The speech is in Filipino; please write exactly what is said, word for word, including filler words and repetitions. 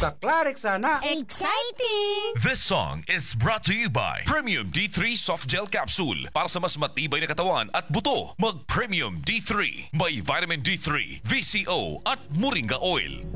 Magkaklarik sana. Exciting! This song is brought to you by Premium D three Soft Gel Capsule. Para sa mas matibay na katawan at buto, mag Premium D three. May vitamin D three, V C O at Moringa Oil.